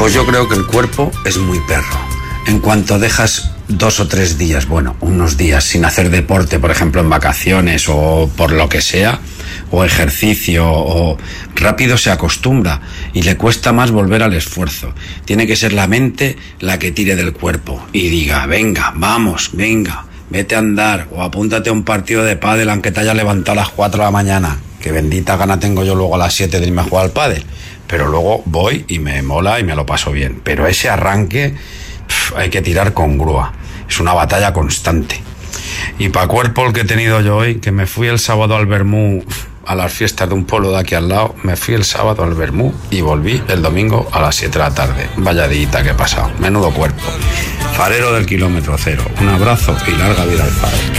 Pues yo creo que el cuerpo es muy perro. En cuanto dejas 2 o 3 días, bueno, unos días sin hacer deporte, por ejemplo en vacaciones o por lo que sea, o ejercicio, o rápido se acostumbra y le cuesta más volver al esfuerzo. Tiene que ser la mente la que tire del cuerpo y diga, venga, vamos, venga, vete a andar o apúntate a un partido de pádel aunque te haya levantado a las 4 de la mañana, que bendita gana tengo yo luego a las 7 de irme a jugar al pádel, pero luego voy y me mola y me lo paso bien. Pero ese arranque hay que tirar con grúa, es una batalla constante. Y para cuerpo el que he tenido yo hoy, que me fui el sábado al Bermú a las fiestas de un pueblo de aquí al lado, me fui el sábado al Bermú y volví el domingo a las 7 de la tarde. Vaya dita que he pasado, menudo cuerpo. Farero del kilómetro cero, un abrazo y larga vida al faro.